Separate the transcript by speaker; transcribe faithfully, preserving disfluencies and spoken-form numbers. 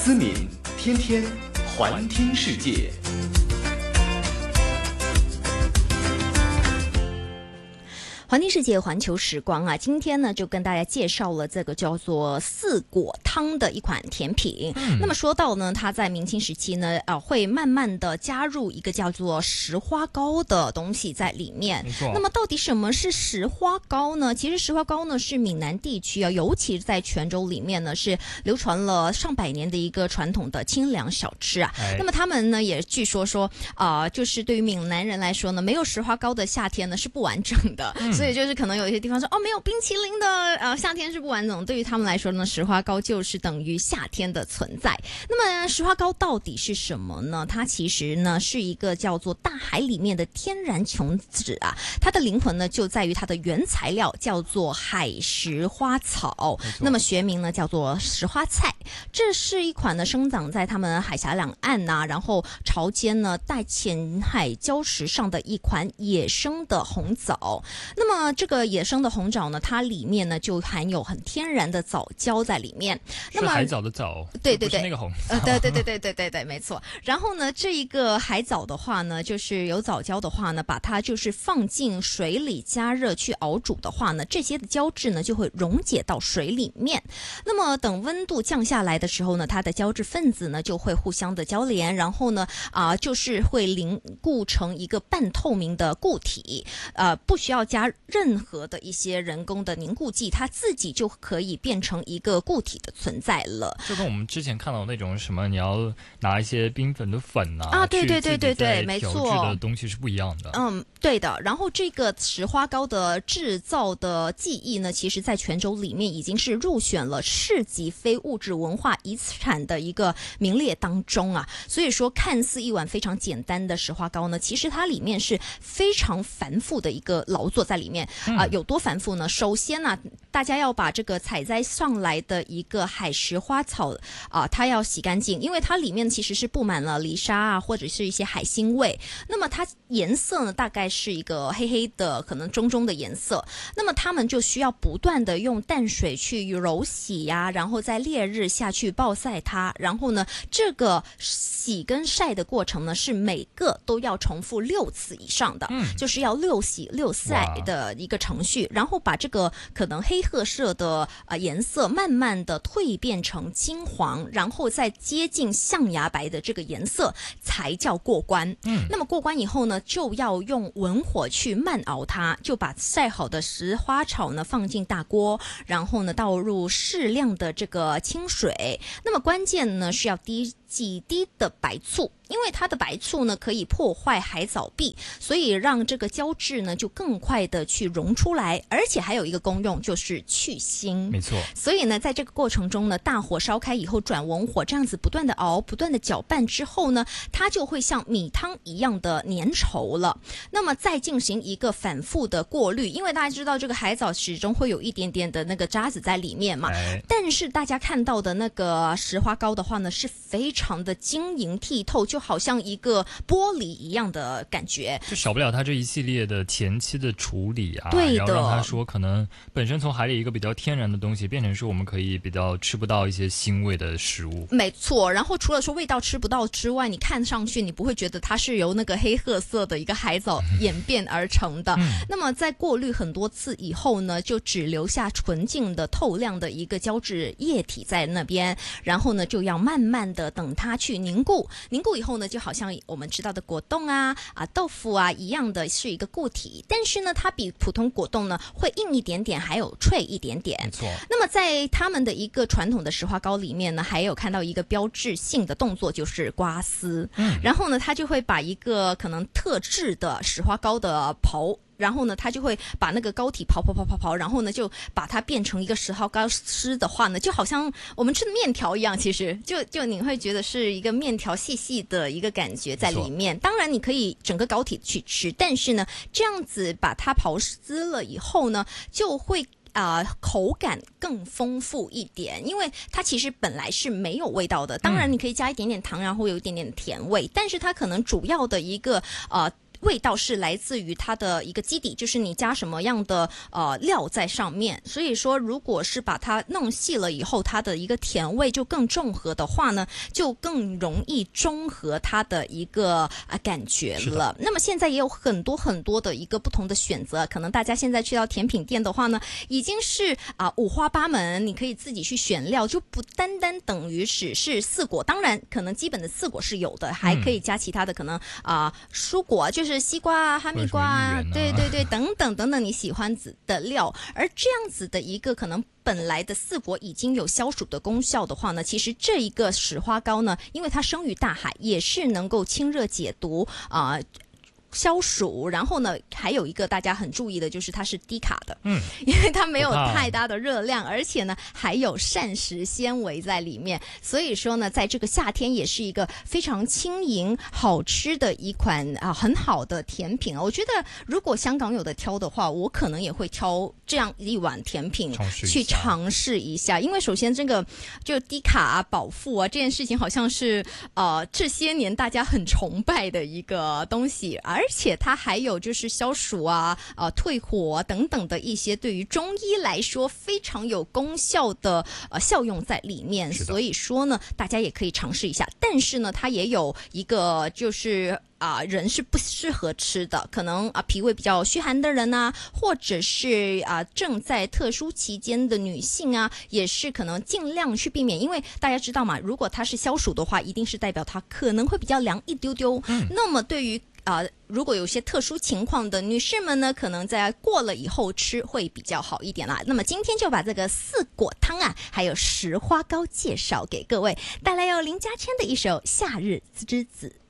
Speaker 1: 思敏，天天环听世界。
Speaker 2: 环听世界，环球时光啊！今天呢，就跟大家介绍了这个叫做四果汤的一款甜品。嗯、那么说到呢，它在明清时期呢，呃，会慢慢的加入一个叫做石花糕的东西在里面。
Speaker 3: 没错。
Speaker 2: 那么到底什么是石花糕呢？其实石花糕呢是闽南地区啊，尤其是在泉州里面呢，是流传了上百年的一个传统的清凉小吃啊。哎、那么他们呢也据说说啊、呃，就是对于闽南人来说呢，没有石花糕的夏天呢是不完整的。嗯所以就是可能有一些地方说哦，没有冰淇淋的呃夏天是不完整。对于他们来说呢，石花糕就是等于夏天的存在。那么石花糕到底是什么呢？它其实呢是一个叫做大海里面的天然琼脂啊，它的灵魂呢就在于它的原材料叫做海石花草，那么学名呢叫做石花菜。这是一款呢生长在他们海峡两岸呐、啊，然后潮间呢带浅海礁石上的一款野生的红枣。那么那么这个野生的红枣呢，它里面呢就含有很天然的藻胶在里面。那么
Speaker 3: 是海藻的藻，
Speaker 2: 对对对，
Speaker 3: 不是那个红枣。
Speaker 2: 呃，对对对对对对对，没错。然后呢，这一个海藻的话呢，就是有藻胶的话呢，把它就是放进水里加热去熬煮的话呢，这些的胶质呢就会溶解到水里面。那么等温度降下来的时候呢，它的胶质分子呢就会互相的交联，然后呢啊、呃、就是会凝固成一个半透明的固体，呃，不需要加任何的一些人工的凝固剂，它自己就可以变成一个固体的存在了。
Speaker 3: 就跟我们之前看到那种什么，你要拿一些冰粉的粉啊，
Speaker 2: 啊，对对对对对，没错，
Speaker 3: 调制的东西是不一样的。
Speaker 2: 嗯，对的。然后这个石花糕的制造的技艺呢，其实在泉州里面已经是入选了市级非物质文化遗产的一个名列当中啊。所以说，看似一碗非常简单的石花糕呢，其实它里面是非常繁复的一个劳作在里面。啊、呃，有多繁复呢？首先呢、啊，大家要把这个采摘上来的一个海石花草啊、呃，它要洗干净，因为它里面其实是布满了泥沙啊，或者是一些海腥味。那么它颜色呢，大概是一个黑黑的，可能中中的颜色。那么他们就需要不断的用淡水去揉洗呀、啊，然后在烈日下去暴晒它。然后呢，这个洗跟晒的过程呢，是每个都要重复六次以上的，嗯、就是要六洗六晒的一个程序，然后把这个可能黑褐色的呃颜色慢慢的蜕变成金黄，然后再接近象牙白的这个颜色才叫过关。嗯，那么过关以后呢，就要用文火去慢熬它，就把晒好的石花草呢放进大锅，然后呢倒入适量的这个清水。那么关键呢是要滴几滴的白醋，因为它的白醋呢可以破坏海藻壁，所以让这个胶质呢就更快的去溶出来，而且还有一个功用就是去腥。
Speaker 3: 没错。
Speaker 2: 所以呢，在这个过程中呢，大火烧开以后转文火，这样子不断的熬，不断的搅拌之后呢，它就会像米汤一样的粘稠了。那么再进行一个反复的过滤，因为大家知道这个海藻始终会有一点点的那个渣子在里面嘛。哎、但是大家看到的那个石花糕的话呢，是非常非常的晶莹剔透，就好像一个玻璃一样的感觉，
Speaker 3: 就少不了它这一系列的前期的处理啊，
Speaker 2: 对的，
Speaker 3: 然后让它说可能本身从海里一个比较天然的东西，变成说我们可以比较吃不到一些腥味的食物。
Speaker 2: 没错，然后除了说味道吃不到之外，你看上去你不会觉得它是由那个黑褐色的一个海藻演变而成的。嗯、那么在过滤很多次以后呢，就只留下纯净的透亮的一个胶质液体在那边，然后呢就要慢慢的等它去凝固，凝固以后呢，就好像我们知道的果冻啊、啊豆腐啊一样的是一个固体，但是呢，它比普通果冻呢会硬一点点，还有脆一点点。
Speaker 3: 没错。
Speaker 2: 那么在他们的一个传统的石花糕里面呢，还有看到一个标志性的动作，就是刮丝。嗯。然后呢，他就会把一个可能特制的石花糕的刨。然后呢，他就会把那个膏体刨刨刨刨刨，然后呢，就把它变成一个石花糕丝的话呢，就好像我们吃的面条一样，其实就就你会觉得是一个面条细细的一个感觉在里面。当然，你可以整个膏体去吃，但是呢，这样子把它刨丝了以后呢，就会。啊、呃，口感更丰富一点，因为它其实本来是没有味道的。当然，你可以加一点点糖，然后有一点点甜味，但是它可能主要的一个呃。 味道是来自于它的一个基底，就是你加什么样的呃料在上面。所以说，如果是把它弄细了以后，它的一个甜味就更重合的话呢，就更容易中和它的一个啊、呃、感觉了。那么现在也有很多很多的一个不同的选择，可能大家现在去到甜品店的话呢，已经是啊、呃、五花八门，你可以自己去选料，就不单单等于只是四果。当然，可能基本的四果是有的，还可以加其他的可能啊、呃、蔬果，就是西瓜啊、哈密瓜啊，对对对，等等等等你喜欢的料。而这样子的一个可能本来的四果已经有消暑的功效的话呢，其实这一个石花膏呢，因为它生于大海，也是能够清热解毒啊。呃消暑，然后呢，还有一个大家很注意的就是它是低卡的，嗯，因为它没有太大的热量，而且呢还有膳食纤维在里面，所以说呢，在这个夏天也是一个非常轻盈、好吃的一款啊很好的甜品啊。我觉得如果香港有的挑的话，我可能也会挑这样一碗甜品去尝试一下，因为首先这个就低卡啊、饱腹啊这件事情，好像是呃这些年大家很崇拜的一个东西啊。而且它还有就是消暑啊、呃退火、啊、等等的一些对于中医来说非常有功效的呃效用在里面，所以说呢，大家也可以尝试一下。但是呢，它也有一个就是啊、呃，人是不适合吃的，可能啊、呃、脾胃比较虚寒的人啊，或者是啊、呃、正在特殊期间的女性啊，也是可能尽量去避免，因为大家知道嘛，如果它是消暑的话，一定是代表它可能会比较凉一丢丢。嗯，那么对于啊、呃，如果有些特殊情况的女士们呢，可能在过了以后吃会比较好一点啦。那么今天就把这个四果汤啊，还有石花膏介绍给各位，带来由林家谦的一首《夏日之子》。